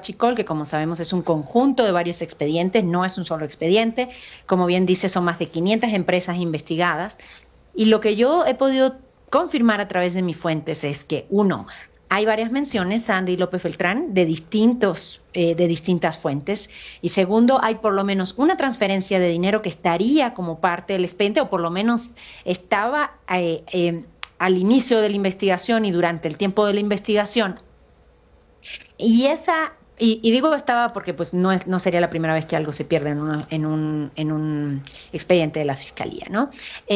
huachicol, que como sabemos es un conjunto de varios expedientes, no es un solo expediente. Como bien dice, son más de 500 empresas investigadas. Y lo que yo he podido confirmar a través de mis fuentes es que, uno, hay varias menciones a Andy López Beltrán de distintas fuentes. Y segundo, hay por lo menos una transferencia de dinero que estaría como parte del expediente, o por lo menos estaba al inicio de la investigación y durante el tiempo de la investigación. Y digo estaba porque pues no sería la primera vez que algo se pierde en un expediente de la fiscalía, ¿no?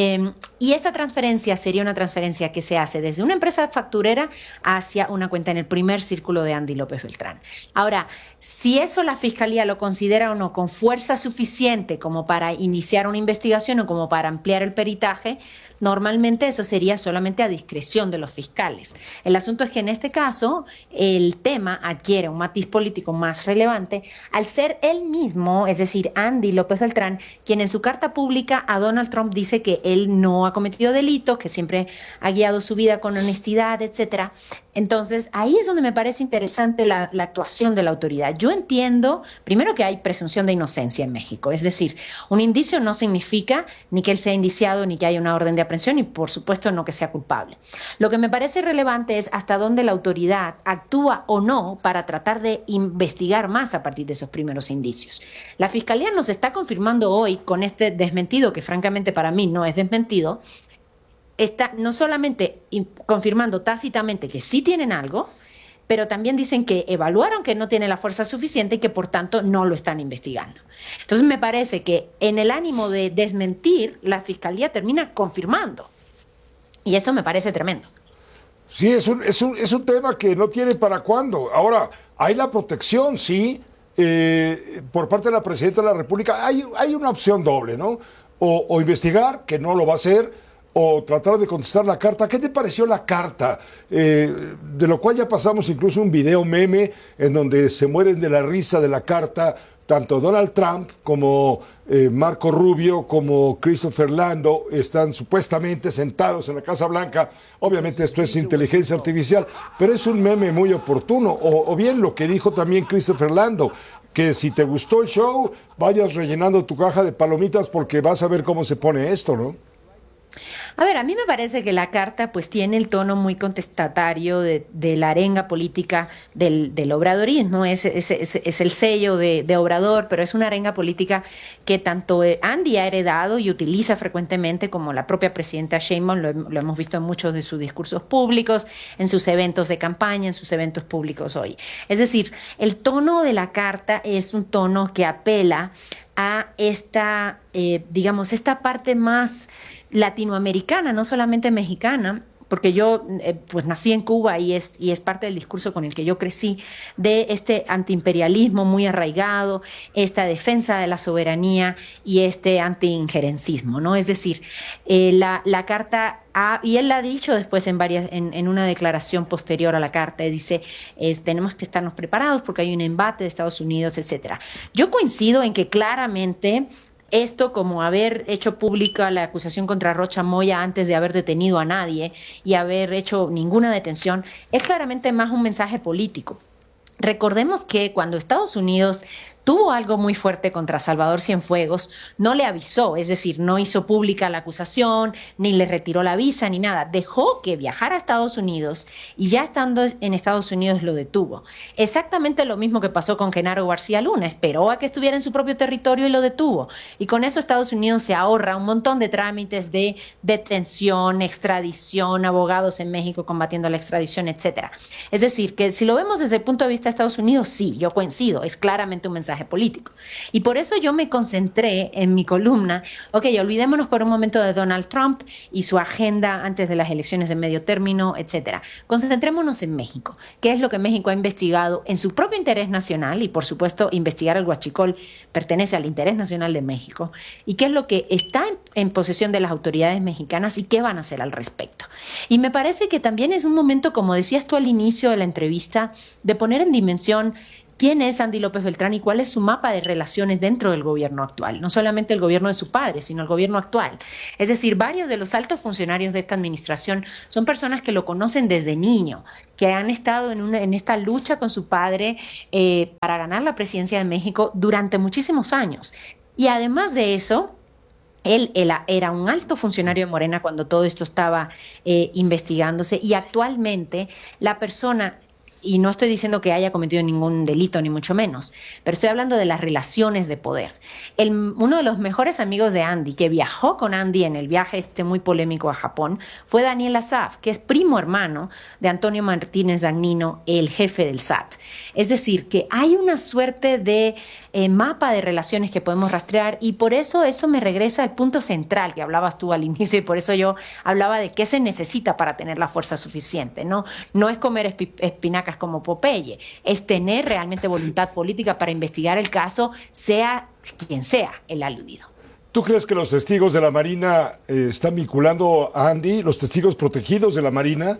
Y esta transferencia sería una transferencia que se hace desde una empresa facturera hacia una cuenta en el primer círculo de Andy López Beltrán. Ahora, si eso la fiscalía lo considera o no con fuerza suficiente como para iniciar una investigación o como para ampliar el peritaje, normalmente eso sería solamente a discreción de los fiscales. El asunto es que en este caso el tema adquiere un matiz político más relevante al ser él mismo, es decir, Andy López Beltrán, quien en su carta pública a Donald Trump dice que él no ha cometido delitos, que siempre ha guiado su vida con honestidad, etcétera. Entonces, ahí es donde me parece interesante la actuación de la autoridad. Yo entiendo, primero, que hay presunción de inocencia en México. Es decir, un indicio no significa ni que él sea indiciado, ni que haya una orden de aprehensión, y por supuesto no que sea culpable. Lo que me parece relevante es hasta dónde la autoridad actúa o no para tratar de investigar más a partir de esos primeros indicios. La Fiscalía nos está confirmando hoy, con este desmentido, que francamente para mí no es desmentido, está no solamente confirmando tácitamente que sí tienen algo, pero también dicen que evaluaron que no tiene la fuerza suficiente y que por tanto no lo están investigando. Entonces me parece que en el ánimo de desmentir, la Fiscalía termina confirmando. Y eso me parece tremendo. Sí, es un tema que no tiene para cuándo. Ahora, hay la protección, sí, por parte de la Presidenta de la República. Hay una opción doble, ¿no? O investigar, que no lo va a hacer, o tratar de contestar la carta. ¿Qué te pareció la carta? De lo cual ya pasamos incluso un video meme en donde se mueren de la risa de la carta tanto Donald Trump como Marco Rubio como Christopher Lando están supuestamente sentados en la Casa Blanca. Obviamente esto es inteligencia artificial, pero es un meme muy oportuno. O bien lo que dijo también Christopher Lando, que si te gustó el show, vayas rellenando tu caja de palomitas porque vas a ver cómo se pone esto, ¿no? A ver, a mí me parece que la carta pues tiene el tono muy contestatario de la arenga política del obradorismo, es el sello de Obrador, pero es una arenga política que tanto Andy ha heredado y utiliza frecuentemente, como la propia presidenta Sheinbaum, lo hemos visto en muchos de sus discursos públicos, en sus eventos de campaña, en sus eventos públicos hoy. Es decir, el tono de la carta es un tono que apela a esta, digamos, esta parte más latinoamericana, no solamente mexicana, porque yo pues nací en Cuba y es parte del discurso con el que yo crecí, de este antiimperialismo muy arraigado, esta defensa de la soberanía y este antiinjerencismo, ¿no? Es decir, la carta, y él la ha dicho después en una declaración posterior a la carta, dice, tenemos que estarnos preparados porque hay un embate de Estados Unidos, etcétera. Yo coincido en que claramente esto, como haber hecho pública la acusación contra Rocha Moya antes de haber detenido a nadie y haber hecho ninguna detención, es claramente más un mensaje político. Recordemos que cuando Estados Unidos tuvo algo muy fuerte contra Salvador Cienfuegos, no le avisó, es decir, no hizo pública la acusación, ni le retiró la visa, ni nada. Dejó que viajara a Estados Unidos y ya estando en Estados Unidos lo detuvo. Exactamente lo mismo que pasó con Genaro García Luna. Esperó a que estuviera en su propio territorio y lo detuvo. Y con eso Estados Unidos se ahorra un montón de trámites de detención, extradición, abogados en México combatiendo la extradición, etcétera. Es decir, que si lo vemos desde el punto de vista de Estados Unidos, sí, yo coincido, es claramente un mensaje político. Y por eso yo me concentré en mi columna, olvidémonos por un momento de Donald Trump y su agenda antes de las elecciones de medio término, etcétera. Concentrémonos en México. ¿Qué es lo que México ha investigado en su propio interés nacional? Y por supuesto, investigar el huachicol pertenece al interés nacional de México. ¿Y qué es lo que está en posesión de las autoridades mexicanas y qué van a hacer al respecto? Y me parece que también es un momento, como decías tú al inicio de la entrevista, de poner en dimensión quién es Andy López Beltrán y cuál es su mapa de relaciones dentro del gobierno actual. No solamente el gobierno de su padre, sino el gobierno actual. Es decir, varios de los altos funcionarios de esta administración son personas que lo conocen desde niño, que han estado en esta lucha con su padre para ganar la presidencia de México durante muchísimos años. Y además de eso, él era un alto funcionario de Morena cuando todo esto estaba investigándose, y actualmente la persona, y no estoy diciendo que haya cometido ningún delito, ni mucho menos, pero estoy hablando de las relaciones de poder. Uno de los mejores amigos de Andy, que viajó con Andy en el viaje muy polémico a Japón, fue Daniel Asaf, que es primo hermano de Antonio Martínez Dagnino, el jefe del SAT. Es decir, que hay una suerte de mapa de relaciones que podemos rastrear, y por eso me regresa al punto central que hablabas tú al inicio, y por eso yo hablaba de qué se necesita para tener la fuerza suficiente. No es comer espinacas como Popeye, es tener realmente voluntad política para investigar el caso, sea quien sea el aludido. ¿Tú crees que los testigos de la Marina están vinculando a Andy, los testigos protegidos de la Marina?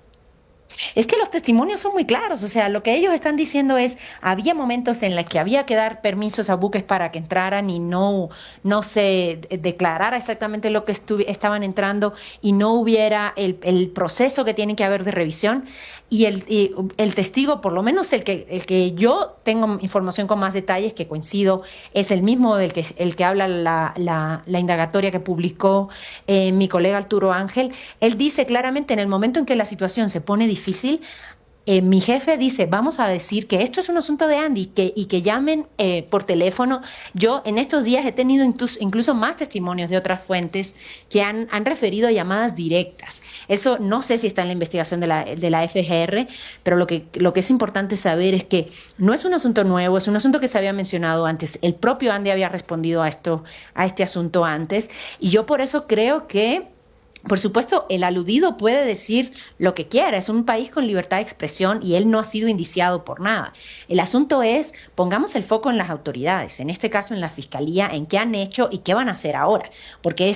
Es que los testimonios son muy claros, o sea, lo que ellos están diciendo es, había momentos en los que había que dar permisos a buques para que entraran y no se declarara exactamente lo que estaban entrando, y no hubiera el proceso que tiene que haber de revisión, y el testigo, por lo menos el que yo tengo información con más detalles, que coincido, es el mismo el que habla la indagatoria que publicó mi colega Arturo Ángel. Él dice claramente, en el momento en que la situación se pone difícil, mi jefe dice, vamos a decir que esto es un asunto de Andy y que llamen por teléfono. Yo en estos días he tenido incluso más testimonios de otras fuentes que han referido a llamadas directas. Eso no sé si está en la investigación de la FGR, pero lo que es importante saber es que no es un asunto nuevo, es un asunto que se había mencionado antes. El propio Andy había respondido a este asunto antes, y yo por eso creo que, por supuesto, el aludido puede decir lo que quiera, es un país con libertad de expresión y él no ha sido indiciado por nada. El asunto es, pongamos el foco en las autoridades, en este caso en la Fiscalía, en qué han hecho y qué van a hacer ahora. Porque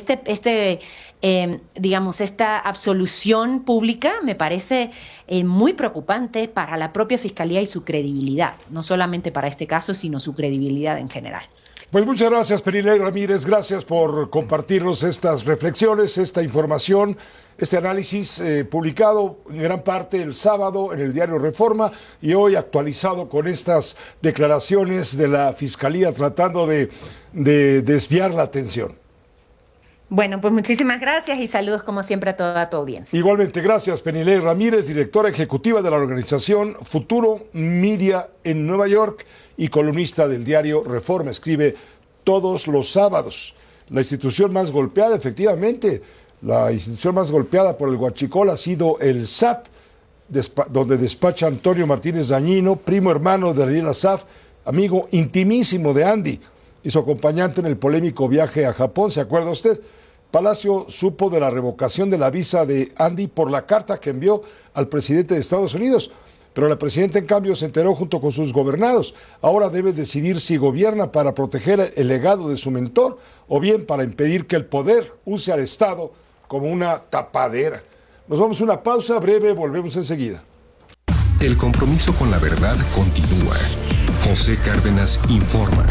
esta absolución pública me parece muy preocupante para la propia Fiscalía y su credibilidad, no solamente para este caso, sino su credibilidad en general. Pues muchas gracias, Penilei Ramírez, gracias por compartirnos estas reflexiones, esta información, este análisis publicado en gran parte el sábado en el diario Reforma, y hoy actualizado con estas declaraciones de la Fiscalía tratando de desviar la atención. Bueno, pues muchísimas gracias y saludos como siempre a toda tu audiencia. Igualmente, gracias, Penilei Ramírez, directora ejecutiva de la organización Futuro Media en Nueva York y columnista del diario Reforma. Escribe todos los sábados. La institución más golpeada, efectivamente, la institución más golpeada por el huachicol ha sido el SAT, donde despacha Antonio Martínez Dagnino, primo hermano de Daniel Asaf, amigo intimísimo de Andy y su acompañante en el polémico viaje a Japón. ¿Se acuerda usted? Palacio supo de la revocación de la visa de Andy por la carta que envió al presidente de Estados Unidos, pero la presidenta, en cambio, se enteró junto con sus gobernados. Ahora debe decidir si gobierna para proteger el legado de su mentor o bien para impedir que el poder use al Estado como una tapadera. Nos vamos a una pausa breve, volvemos enseguida. El compromiso con la verdad continúa. José Cárdenas informa.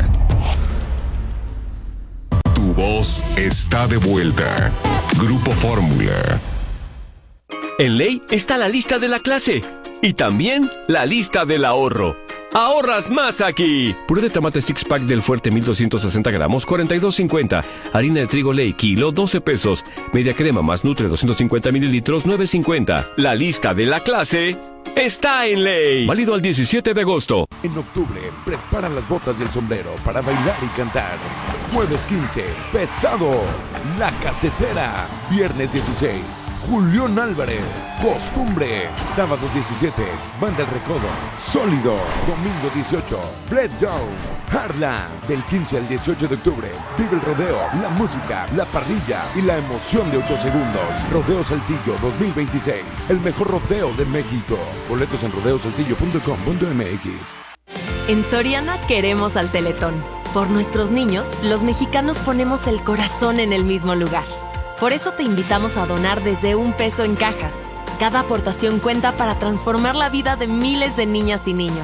Tu voz está de vuelta. Grupo Fórmula. En Ley está la lista de la clase y también la lista del ahorro. ¡Ahorras más aquí! Puré de tomate six pack del Fuerte 1260 gramos, 42.50. Harina de trigo Ley, kilo, 12 pesos. Media crema más Nutre, 250 mililitros, 9.50. La lista de la clase está en Ley. Válido al 17 de agosto. En octubre, prepara las botas y el sombrero para bailar y cantar. Jueves 15, Pesado, La Casetera. Viernes 16, Julián Álvarez, Costumbre. Sábado 17, Banda El Recodo, Sólido. Domingo 18, Breakdown, Harla. Del 15 al 18 de octubre, vive el rodeo, la música, la parrilla y la emoción de 8 segundos. Rodeo Saltillo 2026, el mejor rodeo de México. Boletos en rodeosaltillo.com.mx. En Soriana queremos al Teletón. Por nuestros niños, los mexicanos ponemos el corazón en el mismo lugar. Por eso te invitamos a donar desde $1 en cajas. Cada aportación cuenta para transformar la vida de miles de niñas y niños.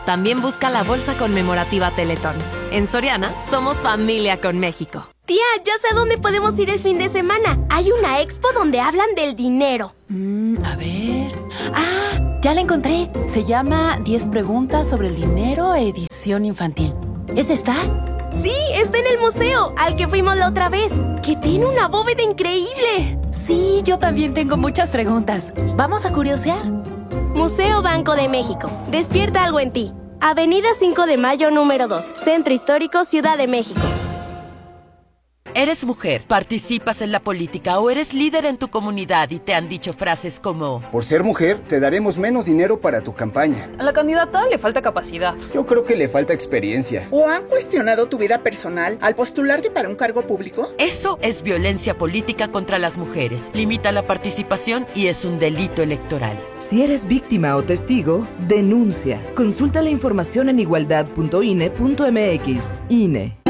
También busca la bolsa conmemorativa Teletón. En Soriana, somos familia con México. Tía, ya sé dónde podemos ir el fin de semana. Hay una expo donde hablan del dinero. A ver... ¡Ah! Ya la encontré. Se llama 10 preguntas sobre el dinero, edición infantil. ¿Es esta? Sí, está en el museo, al que fuimos la otra vez, que tiene una bóveda increíble. Sí, yo también tengo muchas preguntas. ¿Vamos a curiosear? Museo Banco de México. Despierta algo en ti. Avenida 5 de Mayo, número 2. Centro Histórico, Ciudad de México. ¿Eres mujer, participas en la política o eres líder en tu comunidad y te han dicho frases como: por ser mujer, te daremos menos dinero para tu campaña? A la candidata le falta capacidad. Yo creo que le falta experiencia. ¿O han cuestionado tu vida personal al postularte para un cargo público? Eso es violencia política contra las mujeres. Limita la participación y es un delito electoral. Si eres víctima o testigo, denuncia. Consulta la información en igualdad.ine.mx. INE.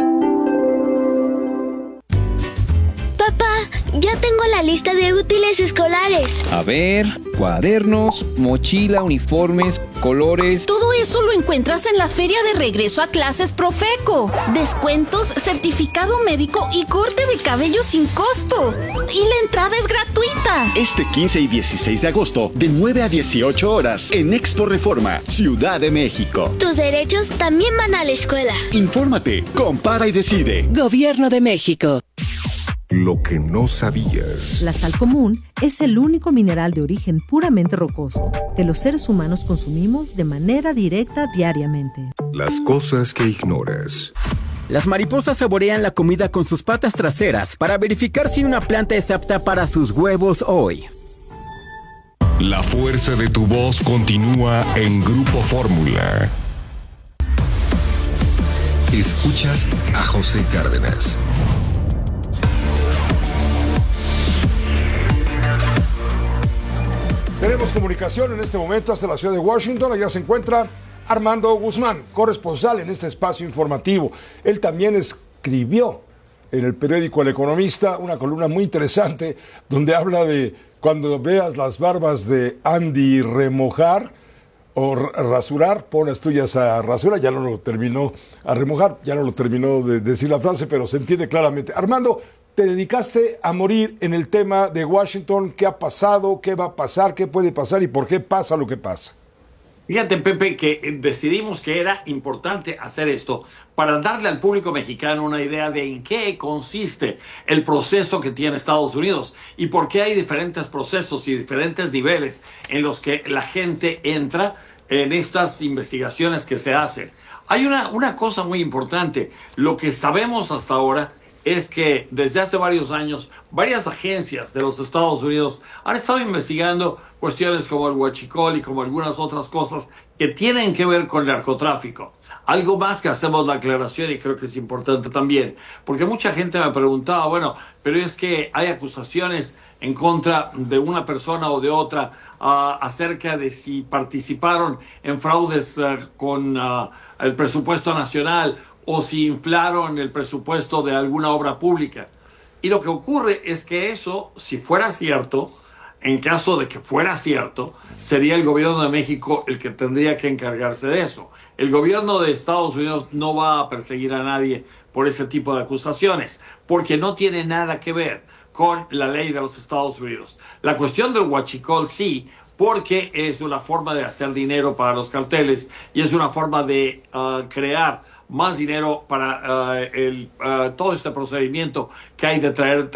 Papá, ya tengo la lista de útiles escolares. A ver, cuadernos, mochila, uniformes, colores... Todo eso lo encuentras en la feria de regreso a clases Profeco. Descuentos, certificado médico y corte de cabello sin costo. Y la entrada es gratuita. Este 15 y 16 de agosto, de 9 a 18 horas, en Expo Reforma, Ciudad de México. Tus derechos también van a la escuela. Infórmate, compara y decide. Gobierno de México. Lo que no sabías. La sal común es el único mineral de origen puramente rocoso que los seres humanos consumimos de manera directa diariamente. Las cosas que ignoras. Las mariposas saborean la comida con sus patas traseras para verificar si una planta es apta para sus huevos hoy. La fuerza de tu voz continúa en Grupo Fórmula. Escuchas a José Cárdenas. Tenemos comunicación en este momento hasta la ciudad de Washington. Allá se encuentra Armando Guzmán, corresponsal en este espacio informativo. Él también escribió en el periódico El Economista una columna muy interesante donde habla de cuando veas las barbas de Andy remojar o rasurar, pon las tuyas a rasurar. Ya no lo terminó a remojar, ya no lo terminó de decir la frase, pero se entiende claramente. Armando, te dedicaste a morir en el tema de Washington. ¿Qué ha pasado? ¿Qué va a pasar? ¿Qué puede pasar? ¿Y por qué pasa lo que pasa? Fíjate, Pepe, que decidimos que era importante hacer esto para darle al público mexicano una idea de en qué consiste el proceso que tiene Estados Unidos y por qué hay diferentes procesos y diferentes niveles en los que la gente entra en estas investigaciones que se hacen. Hay una cosa muy importante. Lo que sabemos hasta ahora es que desde hace varios años, varias agencias de los Estados Unidos han estado investigando cuestiones como el huachicol y como algunas otras cosas que tienen que ver con el narcotráfico. Algo más que hacemos la aclaración y creo que es importante también, porque mucha gente me preguntaba, bueno, pero es que hay acusaciones en contra de una persona o de otra acerca de si participaron en fraudes con el presupuesto nacional o si inflaron el presupuesto de alguna obra pública. Y lo que ocurre es que eso, si fuera cierto, en caso de que fuera cierto, sería el gobierno de México el que tendría que encargarse de eso. El gobierno de Estados Unidos no va a perseguir a nadie por ese tipo de acusaciones, porque no tiene nada que ver con la ley de los Estados Unidos. La cuestión del huachicol sí, porque es una forma de hacer dinero para los carteles y es una forma de crear más dinero para todo este procedimiento que hay de traer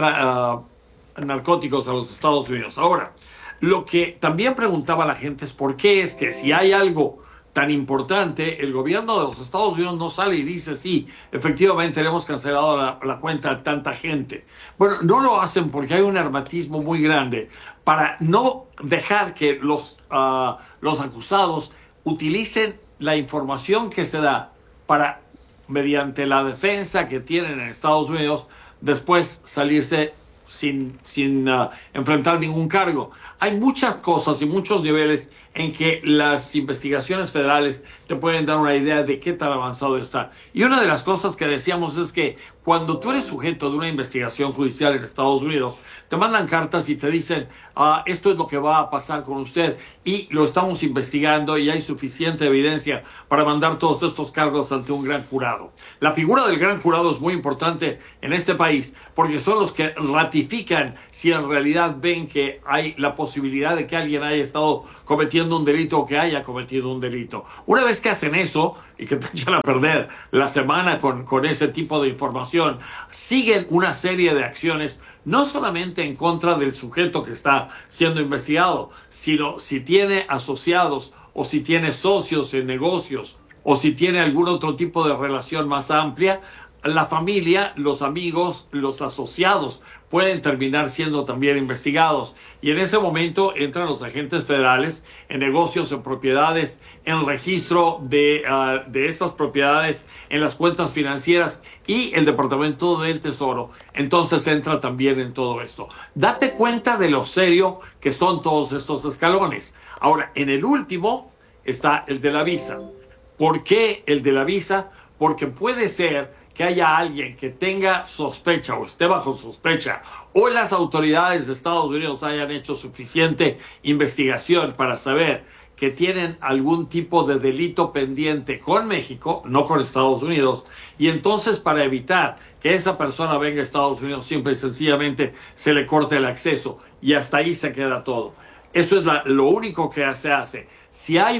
narcóticos a los Estados Unidos. Ahora, lo que también preguntaba la gente es por qué es que si hay algo tan importante, el gobierno de los Estados Unidos no sale y dice, sí, efectivamente le hemos cancelado la cuenta a tanta gente. Bueno, no lo hacen porque hay un hermetismo muy grande para no dejar que los acusados utilicen la información que se da para, mediante la defensa que tienen en Estados Unidos, después salirse sin enfrentar ningún cargo. Hay muchas cosas y muchos niveles en que las investigaciones federales te pueden dar una idea de qué tan avanzado está. Y una de las cosas que decíamos es que cuando tú eres sujeto de una investigación judicial en Estados Unidos, te mandan cartas y te dicen, esto es lo que va a pasar con usted y lo estamos investigando y hay suficiente evidencia para mandar todos estos cargos ante un gran jurado. La figura del gran jurado es muy importante en este país porque son los que ratifican si en realidad ven que hay la posibilidad de que alguien haya estado cometiendo un delito o que haya cometido un delito. Una vez que hacen eso y que te echan a perder la semana con ese tipo de información, siguen una serie de acciones no solamente en contra del sujeto que está siendo investigado, sino si tiene asociados o si tiene socios en negocios o si tiene algún otro tipo de relación más amplia, la familia, los amigos, los asociados pueden terminar siendo también investigados. Y en ese momento entran los agentes federales en negocios, en propiedades, en registro de estas propiedades, en las cuentas financieras y el Departamento del Tesoro. Entonces entra también en todo esto. Date cuenta de lo serio que son todos estos escalones. Ahora, en el último está el de la visa. ¿Por qué el de la visa? Porque puede ser que haya alguien que tenga sospecha o esté bajo sospecha o las autoridades de Estados Unidos hayan hecho suficiente investigación para saber que tienen algún tipo de delito pendiente con México, no con Estados Unidos, y entonces para evitar que esa persona venga a Estados Unidos simple y sencillamente se le corte el acceso y hasta ahí se queda todo. Eso es lo único que se hace. Si hay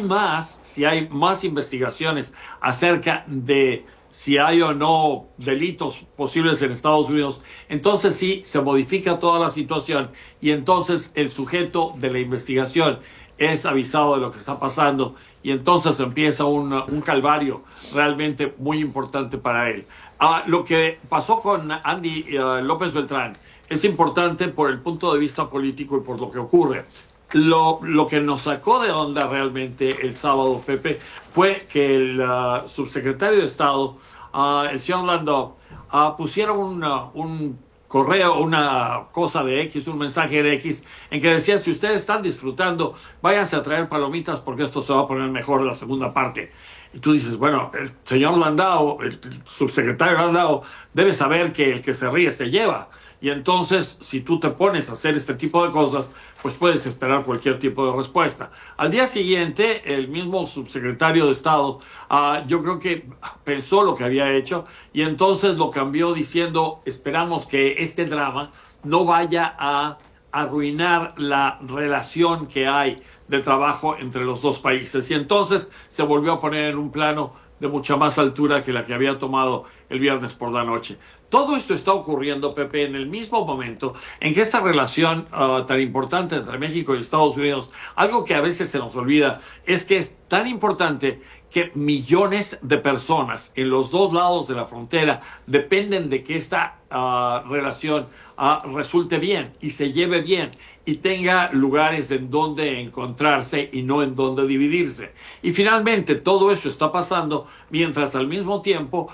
más investigaciones acerca de si hay o no delitos posibles en Estados Unidos, entonces sí se modifica toda la situación y entonces el sujeto de la investigación es avisado de lo que está pasando y entonces empieza un calvario realmente muy importante para él. Lo que pasó con Andy López Beltrán es importante por el punto de vista político y por lo que ocurre. Lo que nos sacó de onda realmente el sábado, Pepe, fue que el subsecretario de Estado, el señor Landau, pusiera un correo, una cosa de X, un mensaje de X, en que decía, si ustedes están disfrutando, váyanse a traer palomitas porque esto se va a poner mejor en la segunda parte. Y tú dices, bueno, el señor Landau, el subsecretario Landau, debe saber que el que se ríe se lleva. Y entonces, si tú te pones a hacer este tipo de cosas, pues puedes esperar cualquier tipo de respuesta. Al día siguiente, el mismo subsecretario de Estado, yo creo que pensó lo que había hecho y entonces lo cambió diciendo, esperamos que este drama no vaya a arruinar la relación que hay de trabajo entre los dos países. Y entonces se volvió a poner en un plano de mucha más altura que la que había tomado el viernes por la noche. Todo esto está ocurriendo, Pepe, en el mismo momento en que esta relación tan importante entre México y Estados Unidos, algo que a veces se nos olvida, es que es tan importante que millones de personas en los dos lados de la frontera dependen de que esta relación resulte bien y se lleve bien y tenga lugares en donde encontrarse y no en donde dividirse. Y finalmente todo eso está pasando mientras al mismo tiempo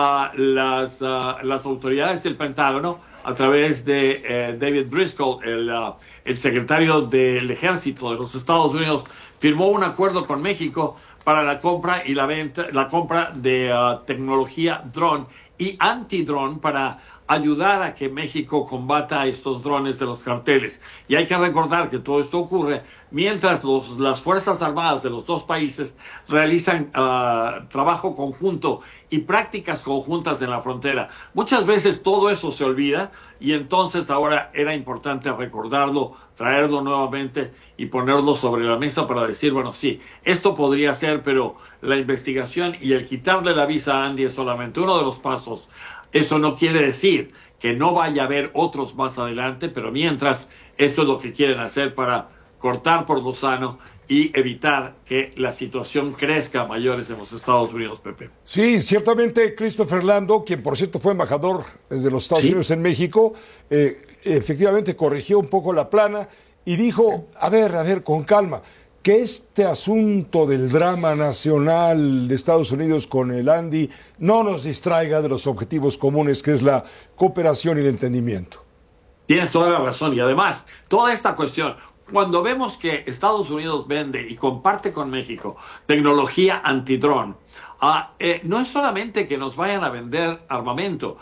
las autoridades del Pentágono, a través de David Driscoll, el secretario del Ejército de los Estados Unidos, firmó un acuerdo con México para la compra y la compra de tecnología dron y antidrón para ayudar a que México combata estos drones de los carteles. Y hay que recordar que todo esto ocurre mientras las Fuerzas Armadas de los dos países realizan trabajo conjunto y prácticas conjuntas en la frontera. Muchas veces todo eso se olvida y entonces ahora era importante recordarlo, traerlo nuevamente y ponerlo sobre la mesa para decir, bueno, sí, esto podría ser, pero la investigación y el quitarle la visa a Andy es solamente uno de los pasos. Eso no quiere decir que no vaya a haber otros más adelante, pero mientras, esto es lo que quieren hacer para cortar por lo sano y evitar que la situación crezca a mayores en los Estados Unidos, Pepe. Sí, ciertamente Christopher Landau, quien por cierto fue embajador de los Estados Unidos en México, efectivamente corrigió un poco la plana y dijo, a ver, con calma, que este asunto del drama nacional de Estados Unidos con el Andy no nos distraiga de los objetivos comunes, que es la cooperación y el entendimiento. Tienes toda la razón. Y además, toda esta cuestión, cuando vemos que Estados Unidos vende y comparte con México tecnología antidrón, no es solamente que nos vayan a vender armamento.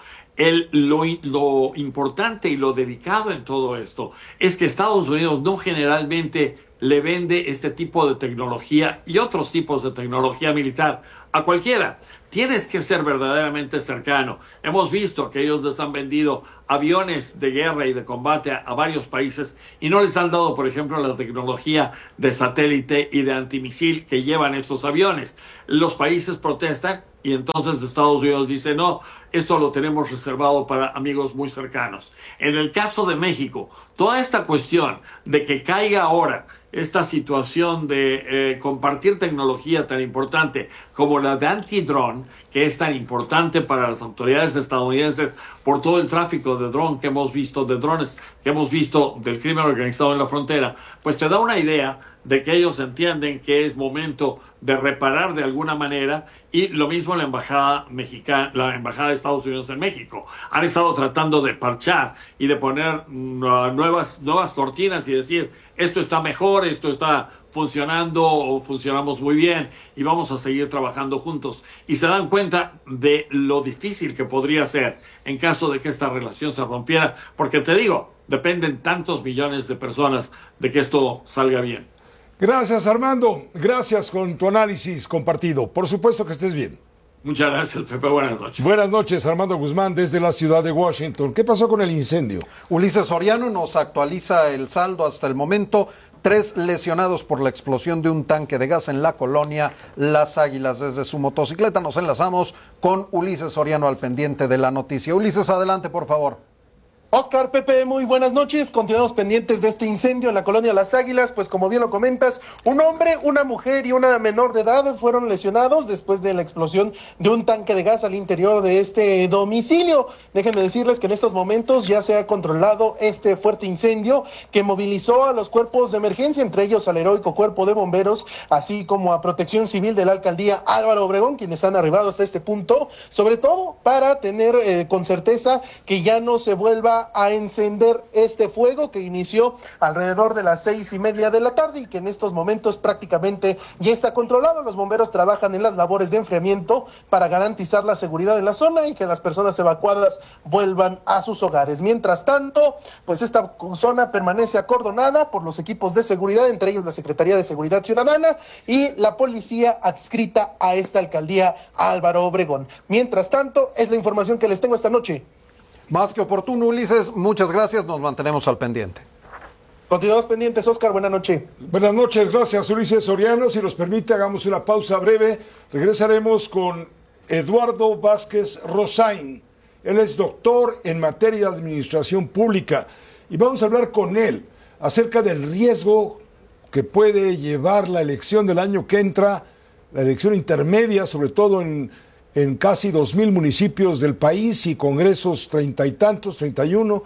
Lo importante y lo delicado en todo esto es que Estados Unidos no generalmente le vende este tipo de tecnología y otros tipos de tecnología militar a cualquiera. Tienes que ser verdaderamente cercano. Hemos visto que ellos les han vendido aviones de guerra y de combate a varios países y no les han dado, por ejemplo, la tecnología de satélite y de antimisil que llevan esos aviones. Los países protestan y entonces Estados Unidos dice, no, esto lo tenemos reservado para amigos muy cercanos. En el caso de México, toda esta cuestión de que caiga ahora esta situación de compartir tecnología tan importante como la de antidrón, que es tan importante para las autoridades estadounidenses por todo el tráfico de drones que hemos visto del crimen organizado en la frontera, pues te da una idea de que ellos entienden que es momento de reparar de alguna manera, y lo mismo la embajada de Estados Unidos en México. Han estado tratando de parchar y de poner nuevas cortinas y decir, esto está mejor, esto está funcionando o funcionamos muy bien y vamos a seguir trabajando juntos. Y se dan cuenta de lo difícil que podría ser en caso de que esta relación se rompiera, porque te digo, dependen tantos millones de personas de que esto salga bien. Gracias, Armando. Gracias con tu análisis compartido. Por supuesto que estés bien. Muchas gracias, Pepe. Buenas noches. Buenas noches, Armando Guzmán, desde la ciudad de Washington. ¿Qué pasó con el incendio? Ulises Soriano nos actualiza el saldo hasta el momento. 3 lesionados por la explosión de un tanque de gas en la colonia Las Águilas. Desde su motocicleta nos enlazamos con Ulises Soriano al pendiente de la noticia. Ulises, adelante, por favor. Oscar, Pepe, muy buenas noches. Continuamos pendientes de este incendio en la colonia Las Águilas. Pues como bien lo comentas, un hombre, una mujer y una menor de edad fueron lesionados después de la explosión de un tanque de gas al interior de este domicilio. Déjenme decirles que en estos momentos ya se ha controlado este fuerte incendio que movilizó a los cuerpos de emergencia, entre ellos al heroico Cuerpo de Bomberos, así como a Protección Civil de la Alcaldía Álvaro Obregón, quienes han arribado hasta este punto, sobre todo para tener con certeza que ya no se vuelva a encender este fuego que inició alrededor de las 6:30 de la tarde y que en estos momentos prácticamente ya está controlado. Los bomberos trabajan en las labores de enfriamiento para garantizar la seguridad en la zona y que las personas evacuadas vuelvan a sus hogares. Mientras tanto, pues esta zona permanece acordonada por los equipos de seguridad, entre ellos la Secretaría de Seguridad Ciudadana y la policía adscrita a esta alcaldía Álvaro Obregón. Mientras tanto, es la información que les tengo esta noche. Más que oportuno, Ulises, muchas gracias, nos mantenemos al pendiente. Continuamos pendientes, Oscar, buenas noches. Buenas noches, gracias Ulises Soriano. Si nos permite, hagamos una pausa breve. Regresaremos con Eduardo Vázquez Rosain. Él es doctor en materia de administración pública y vamos a hablar con él acerca del riesgo que puede llevar la elección del año que entra, la elección intermedia, sobre todo en casi 2,000 municipios del país y congresos 30 y tantos, 31,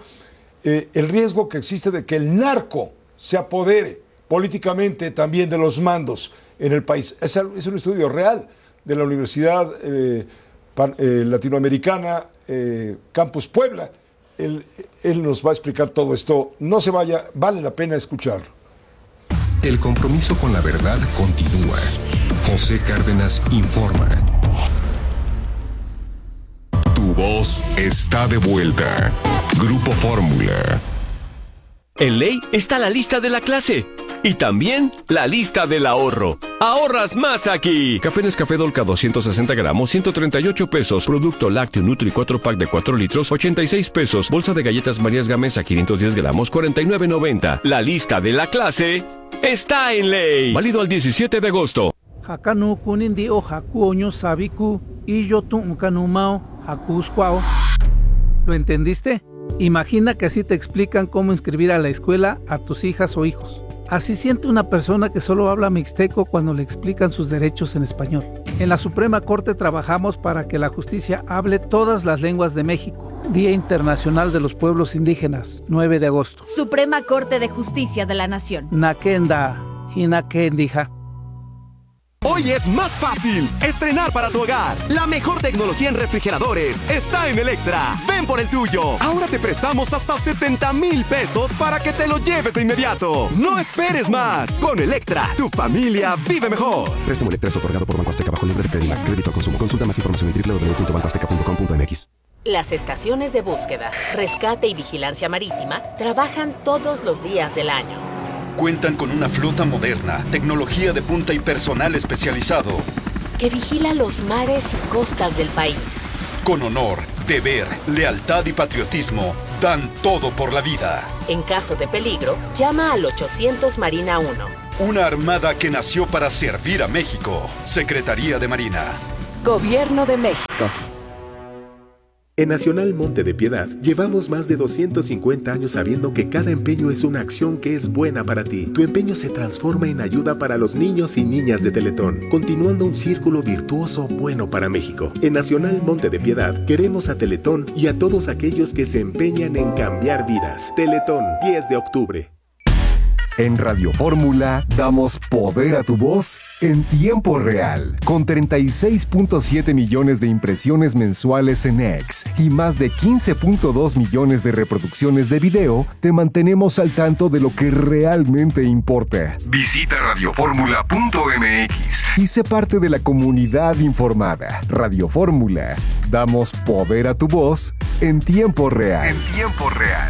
el riesgo que existe de que el narco se apodere políticamente también de los mandos en el país. Es un estudio real de la Universidad Latinoamericana Campus Puebla. Él nos va a explicar todo esto. No se vaya, vale la pena escucharlo. El compromiso con la verdad continúa. José Cárdenas informa. Tu voz está de vuelta. Grupo Fórmula. En Ley está la lista de la clase y también la lista del ahorro. ¡Ahorras más aquí! Café Nescafé Dolca 260 gramos, 138 pesos. Producto lácteo Nutri 4 pack de 4 litros, 86 pesos. Bolsa de galletas Marías Gamesa 510 gramos, 49.90. La lista de la clase está en Ley. Válido al 17 de agosto. Hakanu kunindi o hakuoño sabiku y yo tuncanumao hakuscuao. ¿Lo entendiste? Imagina que así te explican cómo inscribir a la escuela a tus hijas o hijos. Así siente una persona que solo habla mixteco cuando le explican sus derechos en español. En la Suprema Corte trabajamos para que la justicia hable todas las lenguas de México. Día Internacional de los Pueblos Indígenas, 9 de agosto. Suprema Corte de Justicia de la Nación. Nakenda, Hinakendija. Hoy es más fácil estrenar para tu hogar. La mejor tecnología en refrigeradores está en Electra. Ven por el tuyo. Ahora te prestamos hasta 70,000 pesos para que te lo lleves de inmediato. No esperes más. Con Electra, tu familia vive mejor. Préstamo Electra es otorgado por Banco Azteca bajo libre de Credimax. Crédito al consumo. Consulta más información en www.bancoazteca.com.mx. Las estaciones de búsqueda, rescate y vigilancia marítima trabajan todos los días del año. Cuentan con una flota moderna, tecnología de punta y personal especializado que vigila los mares y costas del país. Con honor, deber, lealtad y patriotismo, dan todo por la vida. En caso de peligro, llama al 800 Marina 1. Una armada que nació para servir a México. Secretaría de Marina. Gobierno de México. En Nacional Monte de Piedad, llevamos más de 250 años sabiendo que cada empeño es una acción que es buena para ti. Tu empeño se transforma en ayuda para los niños y niñas de Teletón, continuando un círculo virtuoso bueno para México. En Nacional Monte de Piedad, queremos a Teletón y a todos aquellos que se empeñan en cambiar vidas. Teletón, 10 de octubre. En Radio Fórmula damos poder a tu voz en tiempo real. Con 36.7 millones de impresiones mensuales en X y más de 15.2 millones de reproducciones de video, te mantenemos al tanto de lo que realmente importa. Visita radioformula.mx y sé parte de la comunidad informada. Radio Fórmula, damos poder a tu voz en tiempo real. En tiempo real.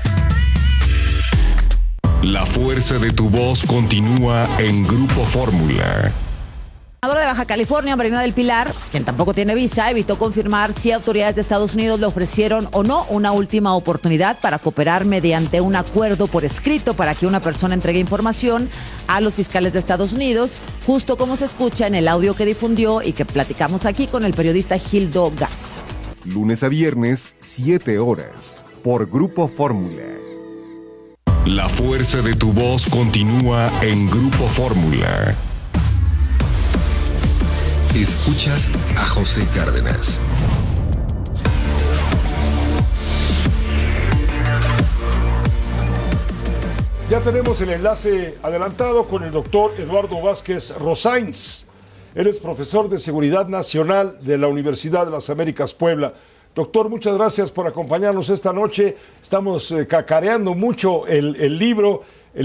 La fuerza de tu voz continúa en Grupo Fórmula. La gobernadora de Baja California, Marina del Pilar, quien tampoco tiene visa, evitó confirmar si autoridades de Estados Unidos le ofrecieron o no una última oportunidad para cooperar mediante un acuerdo por escrito para que una persona entregue información a los fiscales de Estados Unidos, justo como se escucha en el audio que difundió y que platicamos aquí con el periodista Gildo Garza. Lunes a viernes, 7 horas, por Grupo Fórmula. La fuerza de tu voz continúa en Grupo Fórmula. Escuchas a José Cárdenas. Ya tenemos el enlace adelantado con el doctor Eduardo Vázquez Rosáinz. Él es profesor de Seguridad Nacional de la Universidad de las Américas Puebla. Doctor, muchas gracias por acompañarnos esta noche. Estamos cacareando mucho el libro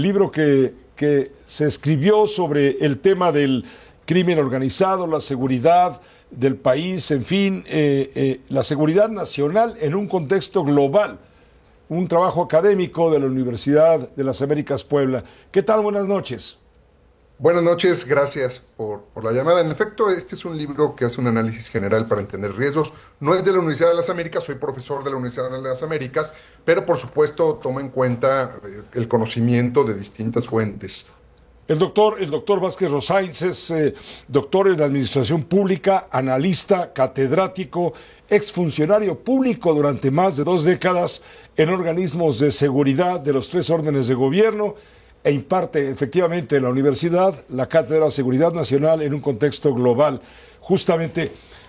que se escribió sobre el tema del crimen organizado, la seguridad del país, en fin, la seguridad nacional en un contexto global. Un trabajo académico de la Universidad de las Américas Puebla. ¿Qué tal? Buenas noches. Buenas noches, gracias por la llamada. En efecto, este es un libro que hace un análisis general para entender riesgos. No es de la Universidad de las Américas, soy profesor de la Universidad de las Américas, pero por supuesto toma en cuenta el conocimiento de distintas fuentes. El doctor Vázquez Rosáinz es doctor en Administración Pública, analista, catedrático, exfuncionario público durante más de 2 décadas en organismos de seguridad de los 3 órdenes de gobierno, e imparte efectivamente en la universidad la cátedra de Seguridad Nacional en un contexto global. Justamente,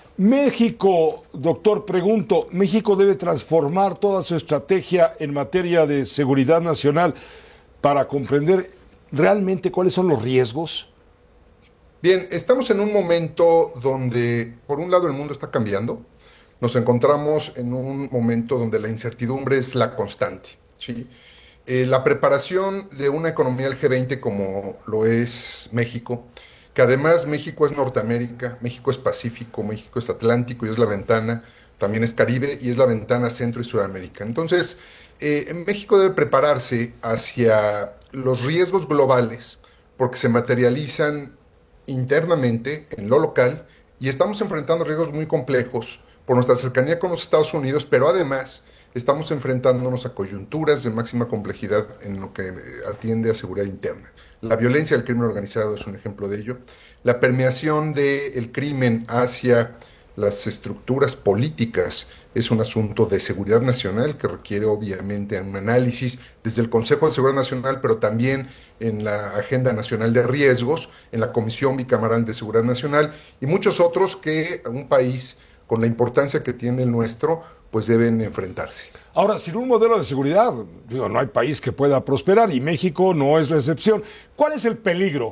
México, doctor, pregunto, ¿México debe transformar toda su estrategia en materia de seguridad nacional para comprender realmente cuáles son los riesgos? Bien, estamos en un momento donde, por un lado, el mundo está cambiando. Nos encontramos en un momento donde la incertidumbre es la constante, ¿sí? La preparación de una economía del G20 como lo es México, que además México es Norteamérica, México es Pacífico, México es Atlántico y es la ventana, también es Caribe y es la ventana Centro y Sudamérica. Entonces, México debe prepararse hacia los riesgos globales porque se materializan internamente en lo local y estamos enfrentando riesgos muy complejos por nuestra cercanía con los Estados Unidos, pero además estamos enfrentándonos a coyunturas de máxima complejidad en lo que atiende a seguridad interna. La violencia del crimen organizado es un ejemplo de ello. La permeación del crimen hacia las estructuras políticas es un asunto de seguridad nacional que requiere obviamente un análisis desde el Consejo de Seguridad Nacional, pero también en la Agenda Nacional de Riesgos, en la Comisión Bicameral de Seguridad Nacional y muchos otros que un país con la importancia que tiene el nuestro pues deben enfrentarse. Ahora, sin un modelo de seguridad, no hay país que pueda prosperar y México no es la excepción. ¿Cuál es el peligro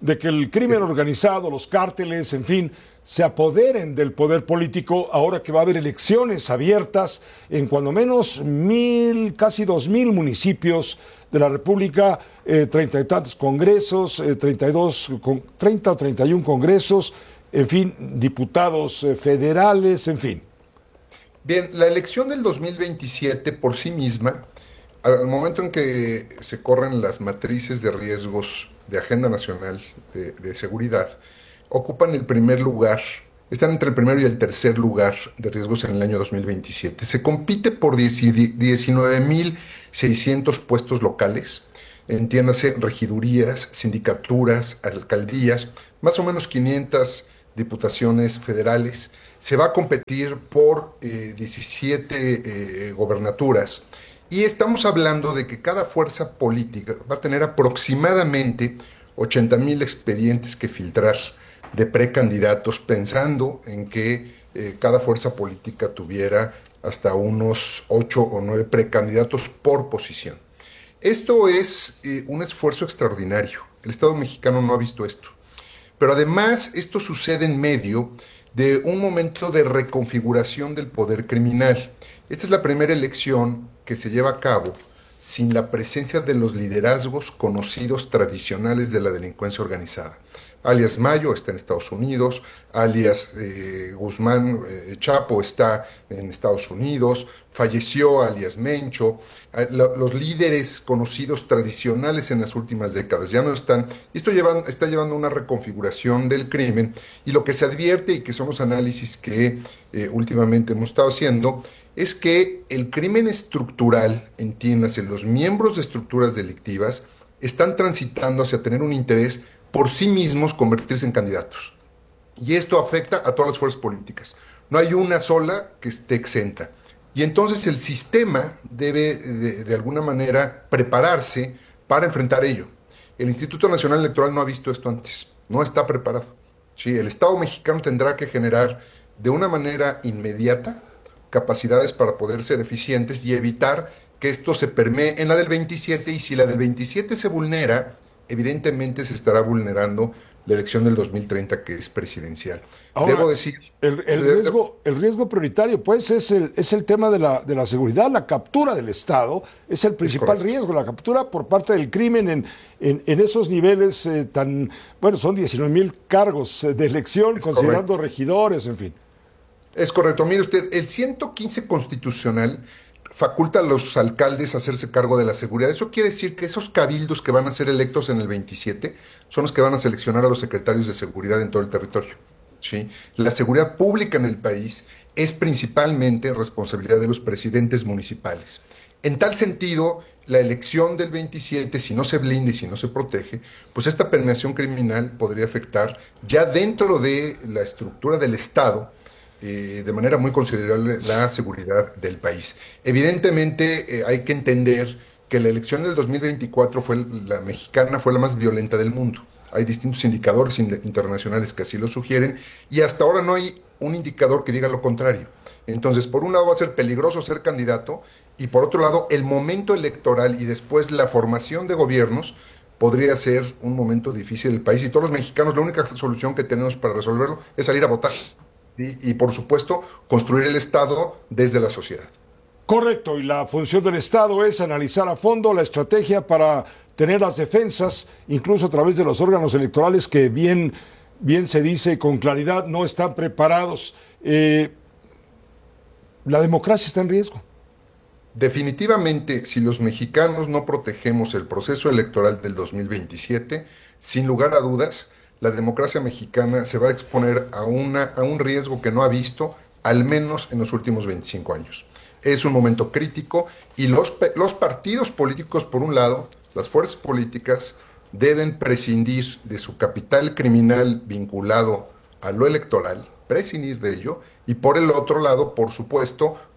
de que el crimen organizado, los cárteles, en fin, se apoderen del poder político ahora que va a haber elecciones abiertas en cuando menos 1,000, casi 2,000 municipios de la República, 30 y tantos congresos, 30 o 31 congresos, en fin, diputados federales, en fin. Bien, la elección del 2027 por sí misma, al momento en que se corren las matrices de riesgos de Agenda Nacional de Seguridad, ocupan el primer lugar, están entre el primero y el tercer lugar de riesgos en el año 2027. Se compite por 19,600 puestos locales, entiéndase regidurías, sindicaturas, alcaldías, más o menos 500 diputaciones federales. Se va a competir por 17 gobernaturas. Y estamos hablando de que cada fuerza política va a tener aproximadamente 80,000 expedientes que filtrar de precandidatos, pensando en que cada fuerza política tuviera hasta unos 8 o 9 precandidatos por posición. Esto es un esfuerzo extraordinario. El Estado mexicano no ha visto esto. Pero además esto sucede en medio de un momento de reconfiguración del poder criminal. Esta es la primera elección que se lleva a cabo sin la presencia de los liderazgos conocidos tradicionales de la delincuencia organizada. Alias Mayo está en Estados Unidos, alias Guzmán Chapo está en Estados Unidos, falleció alias Mencho. Los líderes conocidos tradicionales en las últimas décadas ya no están. Esto está llevando a una reconfiguración del crimen, y lo que se advierte, y que son los análisis que últimamente hemos estado haciendo, es que el crimen estructural, entiéndase, los miembros de estructuras delictivas están transitando hacia tener un interés por sí mismos convertirse en candidatos. Y esto afecta a todas las fuerzas políticas. No hay una sola que esté exenta. Y entonces el sistema debe, de alguna manera, prepararse para enfrentar ello. El Instituto Nacional Electoral no ha visto esto antes. No está preparado. Sí, el Estado mexicano tendrá que generar de una manera inmediata capacidades para poder ser eficientes y evitar que esto se permee en la del 27, y si la del 27 se vulnera, evidentemente se estará vulnerando la elección del 2030, que es presidencial. Ahora, debo decir... El riesgo prioritario, pues, es el tema de la seguridad. La captura del Estado es el principal riesgo. La captura por parte del crimen en esos niveles tan... Bueno, son 19,000 cargos de elección, considerando regidores, en fin. Es correcto. Mire usted, el 115 constitucional faculta a los alcaldes a hacerse cargo de la seguridad. Eso quiere decir que esos cabildos que van a ser electos en el 27 son los que van a seleccionar a los secretarios de seguridad en todo el territorio. ¿Sí? La seguridad pública en el país es principalmente responsabilidad de los presidentes municipales. En tal sentido, la elección del 27, si no se blinda y si no se protege, pues esta permeación criminal podría afectar ya dentro de la estructura del Estado, de manera muy considerable, la seguridad del país. Evidentemente hay que entender que la elección del 2024 la mexicana fue la más violenta del mundo. Hay distintos indicadores internacionales que así lo sugieren, y hasta ahora no hay un indicador que diga lo contrario. Entonces, por un lado va a ser peligroso ser candidato, y por otro lado el momento electoral y después la formación de gobiernos podría ser un momento difícil del país, y todos los mexicanos la única solución que tenemos para resolverlo es salir a votar. Y por supuesto, construir el Estado desde la sociedad. Correcto, y la función del Estado es analizar a fondo la estrategia para tener las defensas, incluso a través de los órganos electorales que bien se dice con claridad no están preparados. La democracia está en riesgo. Definitivamente, si los mexicanos no protegemos el proceso electoral del 2027, sin lugar a dudas, la democracia mexicana se va a exponer a un riesgo que no ha visto, al menos en los últimos 25 años. Es un momento crítico, y los partidos políticos, por un lado, las fuerzas políticas, deben prescindir de su capital criminal vinculado a lo electoral, prescindir de ello, y por el otro lado, por supuesto,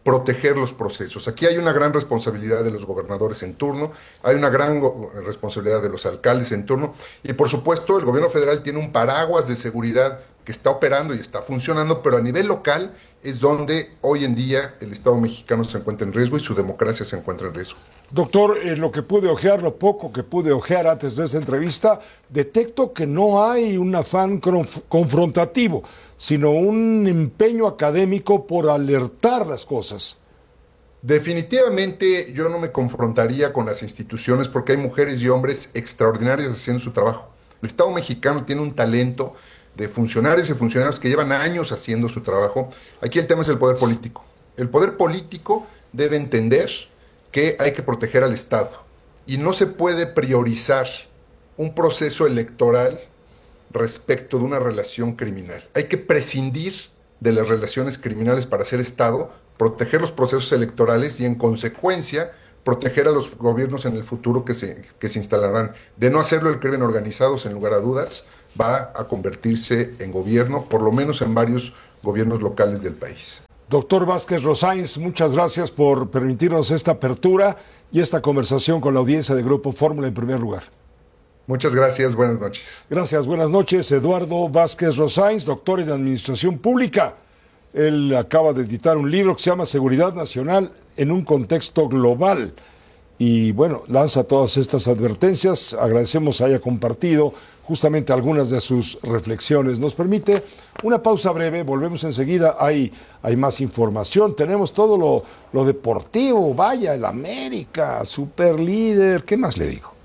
proteger los procesos. Aquí hay una gran responsabilidad de los gobernadores en turno, hay una gran responsabilidad de los alcaldes en turno y por supuesto el gobierno federal tiene un paraguas de seguridad que está operando y está funcionando, pero a nivel local es donde hoy en día el Estado mexicano se encuentra en riesgo y su democracia se encuentra en riesgo. Doctor, en lo que pude ojear, lo poco que pude ojear antes de esta entrevista, detecto que no hay un afán confrontativo, sino un empeño académico por alertar las cosas. Definitivamente yo no me confrontaría con las instituciones porque hay mujeres y hombres extraordinarios haciendo su trabajo. El Estado mexicano tiene un talento de funcionarios y funcionarios que llevan años haciendo su trabajo. Aquí el tema es el poder político. El poder político debe entender que hay que proteger al Estado y no se puede priorizar un proceso electoral respecto de una relación criminal. Hay que prescindir de las relaciones criminales para ser Estado, proteger los procesos electorales y en consecuencia proteger a los gobiernos en el futuro que se instalarán. De no hacerlo, el crimen organizado, sin lugar a dudas, va a convertirse en gobierno, por lo menos en varios gobiernos locales del país. Doctor Vázquez Rosáinz, muchas gracias por permitirnos esta apertura y esta conversación con la audiencia de Grupo Fórmula en primer lugar. Muchas gracias, buenas noches. Gracias, buenas noches. Eduardo Vázquez Rosáinz, doctor en Administración Pública. Él acaba de editar un libro que se llama Seguridad Nacional en un contexto global. Y bueno, lanza todas estas advertencias. Agradecemos haya compartido justamente algunas de sus reflexiones. Nos permite una pausa breve, volvemos enseguida, hay más información, tenemos todo lo deportivo, vaya, el América, super líder, ¿qué más le digo?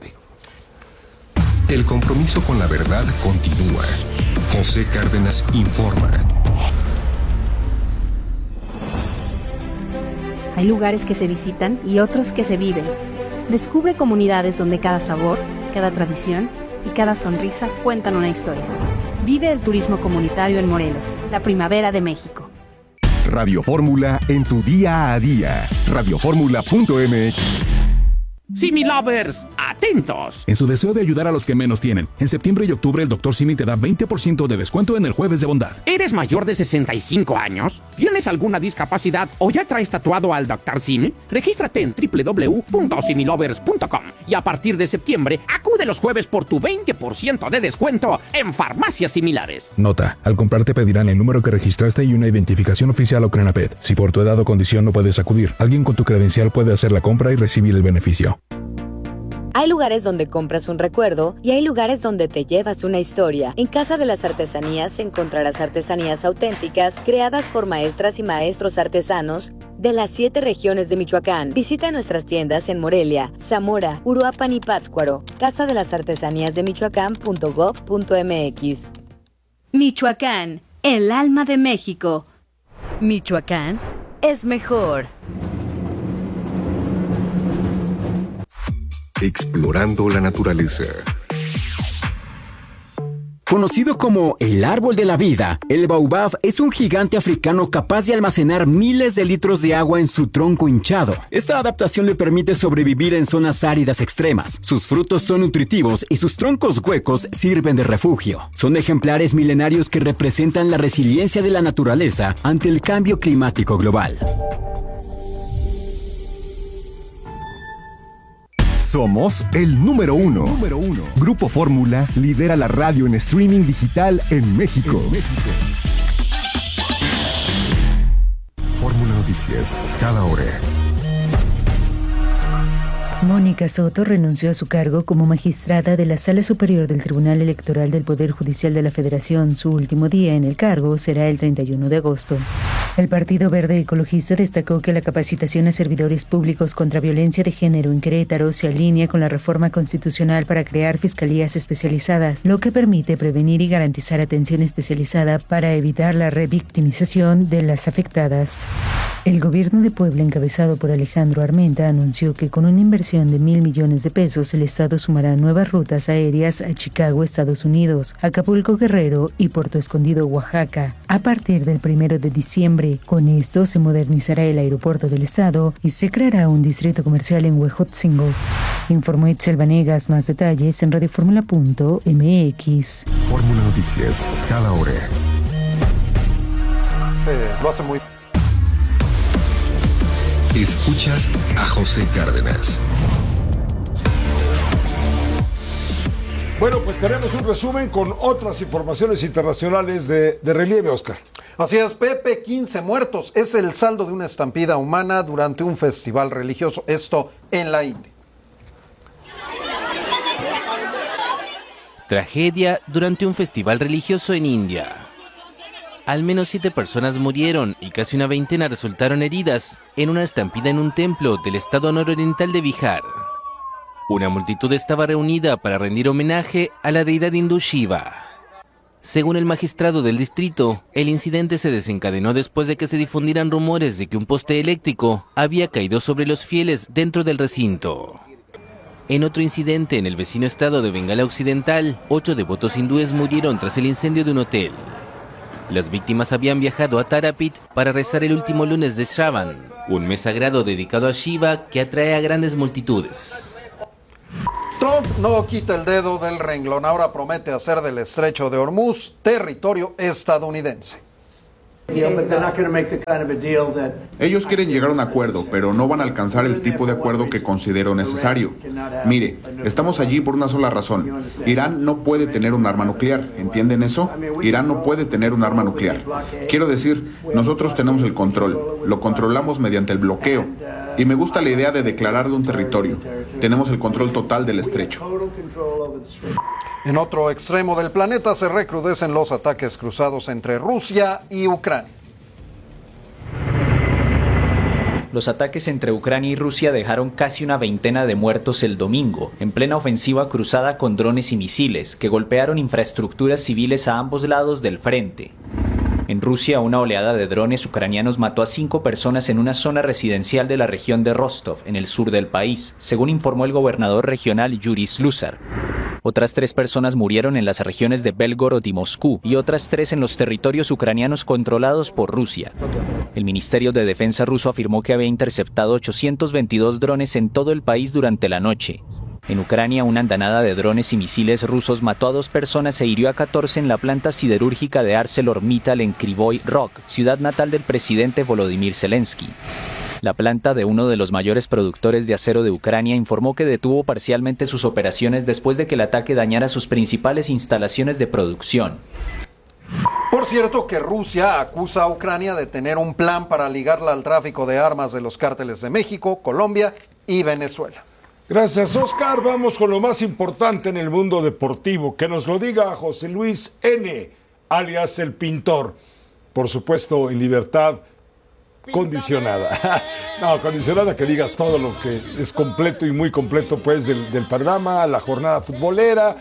El compromiso con la verdad continúa. José Cárdenas informa. Hay lugares que se visitan y otros que se viven. Descubre comunidades donde cada sabor, cada tradición y cada sonrisa cuentan una historia. Vive el turismo comunitario en Morelos, la primavera de México. Radio Fórmula en tu día a día. Radioformula.mx. Simi Lovers, atentos. En su deseo de ayudar a los que menos tienen, en septiembre y octubre el Dr. Simi te da 20% de descuento en el Jueves de Bondad. ¿Eres mayor de 65 años? ¿Tienes alguna discapacidad o ya traes tatuado al Dr. Simi? Regístrate en www.similovers.com y a partir de septiembre acude los jueves por tu 20% de descuento en farmacias similares. Nota, al comprar te pedirán el número que registraste y una identificación oficial o CRENAPED. Si por tu edad o condición no puedes acudir, alguien con tu credencial puede hacer la compra y recibir el beneficio. Hay lugares donde compras un recuerdo y hay lugares donde te llevas una historia. En Casa de las Artesanías encontrarás artesanías auténticas creadas por maestras y maestros artesanos de las 7 regiones de Michoacán. Visita nuestras tiendas en Morelia, Zamora, Uruapan y Pátzcuaro. Casa de las Artesanías de Michoacán.gov.mx. Michoacán, el alma de México. Michoacán es mejor. Explorando la naturaleza. Conocido como el árbol de la vida, el baobab es un gigante africano capaz de almacenar miles de litros de agua en su tronco hinchado. Esta adaptación le permite sobrevivir en zonas áridas extremas. Sus frutos son nutritivos y sus troncos huecos sirven de refugio. Son ejemplares milenarios que representan la resiliencia de la naturaleza ante el cambio climático global. Somos el número uno. Grupo Fórmula lidera la radio en streaming digital en México. Fórmula Noticias, cada hora. Mónica Soto renunció a su cargo como magistrada de la Sala Superior del Tribunal Electoral del Poder Judicial de la Federación. Su último día en el cargo será el 31 de agosto. El Partido Verde Ecologista destacó que la capacitación a servidores públicos contra violencia de género en Querétaro se alinea con la reforma constitucional para crear fiscalías especializadas, lo que permite prevenir y garantizar atención especializada para evitar la revictimización de las afectadas. El gobierno de Puebla, encabezado por Alejandro Armenta, anunció que con una inversión de 1,000 millones de pesos, el Estado sumará nuevas rutas aéreas a Chicago, Estados Unidos, Acapulco, Guerrero y Puerto Escondido, Oaxaca, a partir del 1 de diciembre. Con esto se modernizará el aeropuerto del Estado y se creará un distrito comercial en Huejotzingo. Informó Itzel Vanegas. Más detalles en radioformula.mx. Fórmula Noticias, cada hora. Lo hace muy Escuchas a José Cárdenas. Bueno, pues tenemos un resumen con otras informaciones internacionales de relieve, Oscar. Así es, Pepe, 15 muertos. Es el saldo de una estampida humana durante un festival religioso. Esto en la India. Tragedia durante un festival religioso en India. Al menos 7 personas murieron y casi una veintena resultaron heridas en una estampida en un templo del estado nororiental de Bihar. Una multitud estaba reunida para rendir homenaje a la deidad hindú Shiva. Según el magistrado del distrito, el incidente se desencadenó después de que se difundieran rumores de que un poste eléctrico había caído sobre los fieles dentro del recinto. En otro incidente en el vecino estado de Bengala Occidental, 8 devotos hindúes murieron tras el incendio de un hotel. Las víctimas habían viajado a Tarapit para rezar el último lunes de Shravan, un mes sagrado dedicado a Shiva que atrae a grandes multitudes. Trump no quita el dedo del renglón, ahora promete hacer del estrecho de Hormuz territorio estadounidense. Ellos quieren llegar a un acuerdo, pero no van a alcanzar el tipo de acuerdo que considero necesario. Mire, estamos allí por una sola razón. Irán no puede tener un arma nuclear, ¿entienden eso? Irán no puede tener un arma nuclear. Quiero decir, nosotros tenemos el control, lo controlamos mediante el bloqueo. Y me gusta la idea de declararlo un territorio. Tenemos el control total del estrecho. En otro extremo del planeta se recrudecen los ataques cruzados entre Rusia y Ucrania. Los ataques entre Ucrania y Rusia dejaron casi una veintena de muertos el domingo, en plena ofensiva cruzada con drones y misiles, que golpearon infraestructuras civiles a ambos lados del frente. En Rusia, una oleada de drones ucranianos mató a 5 personas en una zona residencial de la región de Rostov, en el sur del país, según informó el gobernador regional Yuri Sluzar. Otras 3 personas murieron en las regiones de Belgorod y Moscú, y otras 3 en los territorios ucranianos controlados por Rusia. El Ministerio de Defensa ruso afirmó que había interceptado 822 drones en todo el país durante la noche. En Ucrania, una andanada de drones y misiles rusos mató a 2 personas e hirió a 14 en la planta siderúrgica de ArcelorMittal en Kryvyi Rog, ciudad natal del presidente Volodymyr Zelensky. La planta de uno de los mayores productores de acero de Ucrania informó que detuvo parcialmente sus operaciones después de que el ataque dañara sus principales instalaciones de producción. Por cierto que Rusia acusa a Ucrania de tener un plan para ligarla al tráfico de armas de los cárteles de México, Colombia y Venezuela. Gracias, Oscar. Vamos con lo más importante en el mundo deportivo. Que nos lo diga José Luis N., alias El Pintor. Por supuesto, en libertad condicionada. No, condicionada que digas todo lo que es completo y muy completo, pues, del panorama, la jornada futbolera,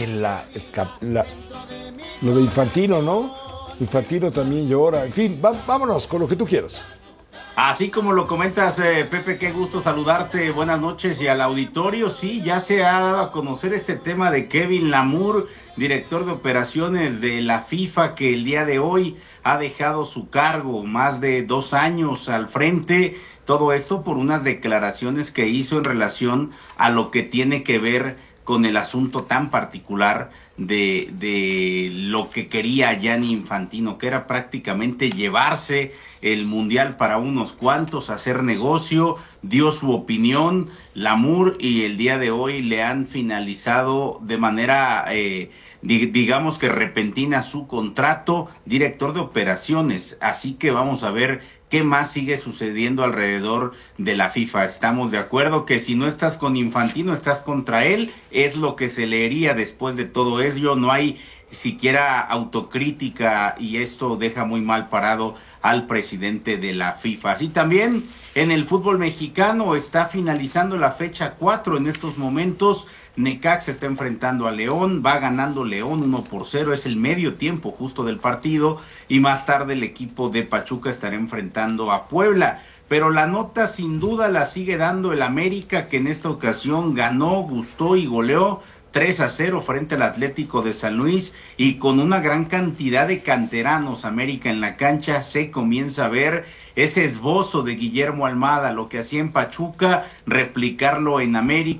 lo de Infantino, ¿no? Infantino también llora. En fin, vámonos con lo que tú quieras. Así como lo comentas, Pepe, qué gusto saludarte, buenas noches, y al auditorio. Sí, ya se ha dado a conocer este tema de Kevin Lamour, director de operaciones de la FIFA, que el día de hoy ha dejado su cargo, más de 2 años al frente. Todo esto por unas declaraciones que hizo en relación a lo que tiene que ver con el asunto tan particular de lo que quería Gianni Infantino, que era prácticamente llevarse el mundial para unos cuantos, hacer negocio. Dio su opinión Lamour y el día de hoy le han finalizado de manera digamos que repentina su contrato, director de operaciones. Así que vamos a ver qué más sigue sucediendo alrededor de la FIFA. Estamos de acuerdo que si no estás con Infantino, estás contra él. Es lo que se leería después de todo ello. No hay siquiera autocrítica y esto deja muy mal parado al presidente de la FIFA. Así también en el fútbol mexicano está finalizando la fecha 4 en estos momentos. Necaxa está enfrentando a León, va ganando León 1-0, es el medio tiempo justo del partido, y más tarde el equipo de Pachuca estará enfrentando a Puebla. Pero la nota sin duda la sigue dando el América, que en esta ocasión ganó, gustó y goleó 3-0 frente al Atlético de San Luis, y con una gran cantidad de canteranos América en la cancha. Se comienza a ver ese esbozo de Guillermo Almada, lo que hacía en Pachuca, replicarlo en América.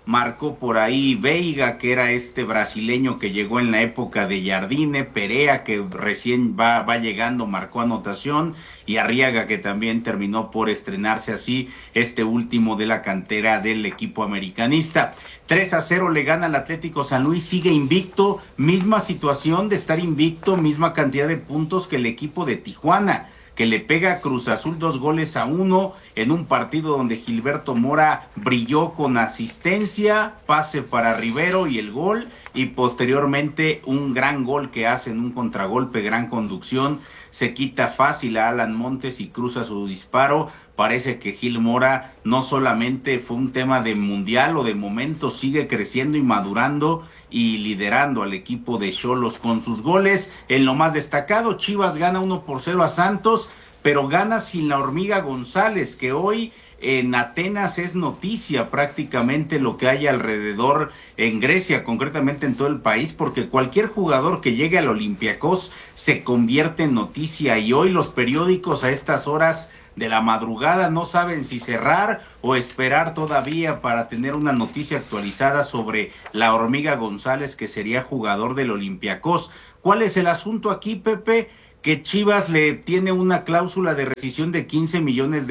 marcó por ahí Veiga, que era este brasileño que llegó en la época de Jardine, Perea, que recién va llegando, marcó anotación, y Arriaga, que también terminó por estrenarse así, este último de la cantera del equipo americanista. 3-0 le gana al Atlético San Luis, sigue invicto, misma situación de estar invicto, misma cantidad de puntos que el equipo de Tijuana, que le pega a Cruz Azul 2-1 en un partido donde Gilberto Mora brilló con asistencia, pase para Rivero y el gol, y posteriormente un gran gol que hace en un contragolpe, gran conducción, se quita fácil a Alan Montes y cruza su disparo. Parece que Gil Mora no solamente fue un tema de mundial o de momento, sigue creciendo y madurando y liderando al equipo de Xolos con sus goles. En lo más destacado, Chivas gana 1-0 a Santos, pero gana sin la Hormiga González, que hoy en Atenas es noticia prácticamente lo que hay alrededor en Grecia, concretamente en todo el país, porque cualquier jugador que llegue al Olympiacos se convierte en noticia, y hoy los periódicos a estas horas de la madrugada no saben si cerrar o esperar todavía para tener una noticia actualizada sobre la Hormiga González, que sería jugador del Olympiacos. ¿Cuál es el asunto aquí, Pepe? Que Chivas le tiene una cláusula de rescisión de $15 millones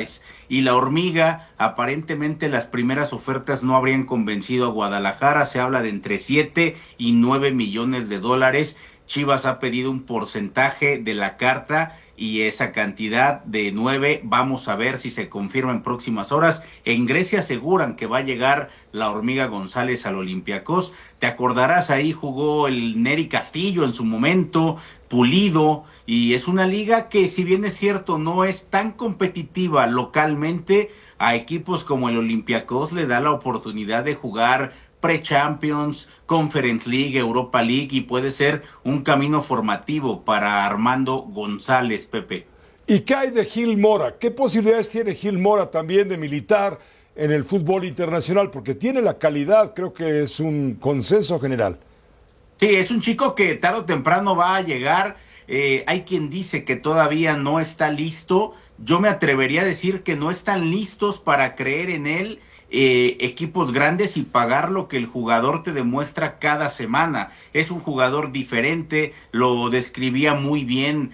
y la Hormiga, aparentemente las primeras ofertas no habrían convencido a Guadalajara, se habla de entre 7 y 9 millones de dólares. Chivas ha pedido un porcentaje de la carta y esa cantidad de 9, vamos a ver si se confirma en próximas horas. En Grecia aseguran que va a llegar la Hormiga González al Olympiacos. Te acordarás, ahí jugó el Neri Castillo en su momento, Pulido, y es una liga que, si bien es cierto, no es tan competitiva localmente, a equipos como el Olympiacos le da la oportunidad de jugar Pre-Champions, Conference League, Europa League, y puede ser un camino formativo para Armando González, Pepe. ¿Y qué hay de Gil Mora? ¿Qué posibilidades tiene Gil Mora también de militar en el fútbol internacional? Porque tiene la calidad, creo que es un consenso general. Sí, es un chico que tarde o temprano va a llegar. Hay quien dice que todavía no está listo. Yo me atrevería a decir que no están listos para creer en él equipos grandes y pagar lo que el jugador te demuestra cada semana. Es un jugador diferente, lo describía muy bien,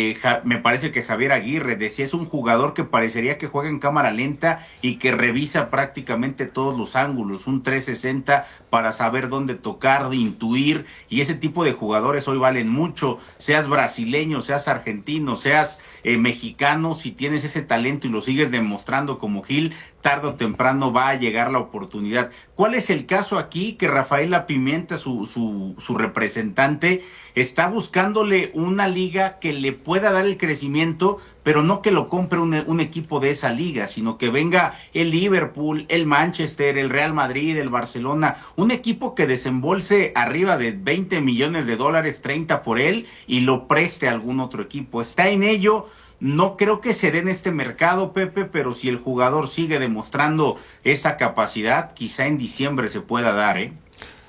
me parece que Javier Aguirre decía, es un jugador que parecería que juega en cámara lenta y que revisa prácticamente todos los ángulos, un 360 para saber dónde tocar, intuir, y ese tipo de jugadores hoy valen mucho, seas brasileño, seas argentino, seas mexicano, si tienes ese talento y lo sigues demostrando como Gil, tarde o temprano va a llegar la oportunidad. ¿Cuál es el caso aquí? Que Rafaela Pimienta, su representante, está buscándole una liga que le pueda dar el crecimiento, pero no que lo compre un equipo de esa liga, sino que venga el Liverpool, el Manchester, el Real Madrid, el Barcelona, un equipo que desembolse arriba de $20 millones, 30 por él, y lo preste a algún otro equipo. Está en ello. No creo que se dé en este mercado, Pepe, pero si el jugador sigue demostrando esa capacidad, quizá en diciembre se pueda dar, ¿eh?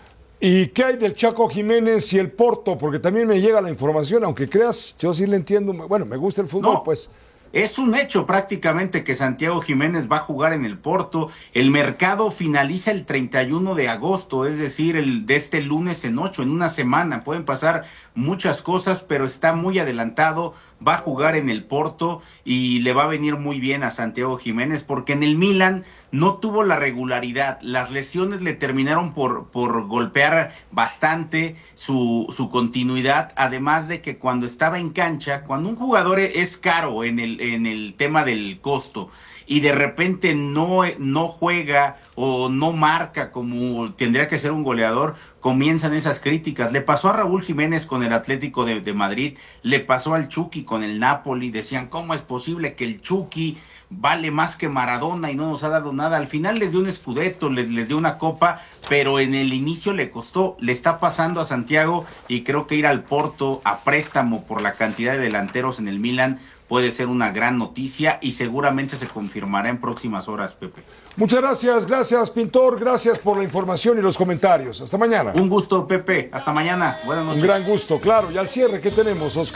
¿Y qué hay del Chaco Jiménez y el Porto? Porque también me llega la información, aunque creas, yo sí le entiendo, bueno, me gusta el fútbol, pues. Es un hecho prácticamente que Santiago Jiménez va a jugar en el Porto. El mercado finaliza el 31 de agosto, es decir, de este lunes en 8, en una semana. Pueden pasar muchas cosas, pero está muy adelantado. Va a jugar en el Porto y le va a venir muy bien a Santiago Jiménez, porque en el Milan no tuvo la regularidad. Las lesiones le terminaron por golpear bastante su continuidad, además de que cuando estaba en cancha, cuando un jugador es caro en el tema del costo y de repente no juega o no marca como tendría que ser un goleador, comienzan esas críticas. Le pasó a Raúl Jiménez con el Atlético de Madrid, le pasó al Chucky con el Napoli. Decían, ¿cómo es posible que el Chucky vale más que Maradona y no nos ha dado nada? Al final les dio un scudetto, les dio una copa, pero en el inicio le costó. Le está pasando a Santiago, y creo que ir al Porto a préstamo por la cantidad de delanteros en el Milan puede ser una gran noticia, y seguramente se confirmará en próximas horas, Pepe. Muchas gracias, Pintor, gracias por la información y los comentarios. Hasta mañana. Un gusto, Pepe, hasta mañana, buenas noches. Un gran gusto, claro. Y al cierre, ¿qué tenemos, Oscar?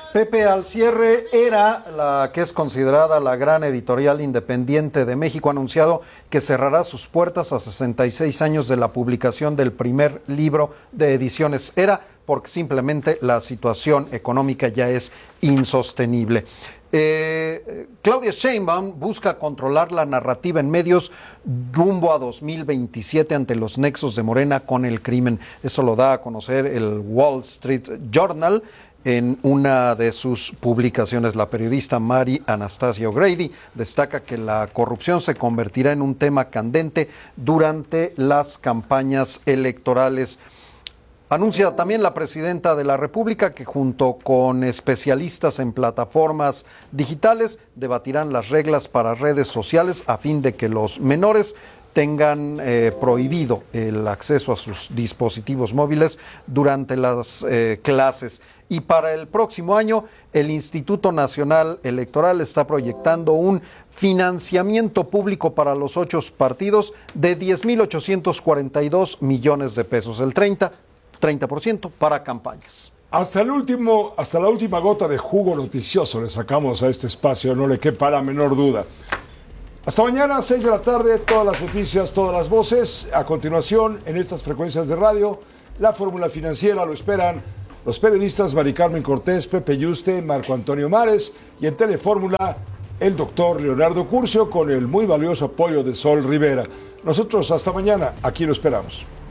Pepe, al cierre, Era, la que es considerada la gran editorial independiente de México, ha anunciado que cerrará sus puertas a 66 años de la publicación del primer libro de ediciones Era, porque simplemente la situación económica ya es insostenible. Claudia Sheinbaum busca controlar la narrativa en medios rumbo a 2027 ante los nexos de Morena con el crimen. Eso lo da a conocer el Wall Street Journal. En una de sus publicaciones, la periodista Mary Anastasia O'Grady destaca que la corrupción se convertirá en un tema candente durante las campañas electorales. Anuncia también la presidenta de la República que junto con especialistas en plataformas digitales debatirán las reglas para redes sociales a fin de que los menores tengan prohibido el acceso a sus dispositivos móviles durante las clases. Y para el próximo año, el Instituto Nacional Electoral está proyectando un financiamiento público para los 8 partidos de 10.842 millones de pesos, el 30% para campañas. Hasta la última gota de jugo noticioso le sacamos a este espacio, no le quepa la menor duda. Hasta mañana, 6 de la tarde, todas las noticias, todas las voces. A continuación, en estas frecuencias de radio, la fórmula financiera lo esperan los periodistas Mari Carmen Cortés, Pepe Yuste, Marco Antonio Mares y en Telefórmula, el doctor Leonardo Curcio con el muy valioso apoyo de Sol Rivera. Nosotros hasta mañana, aquí lo esperamos.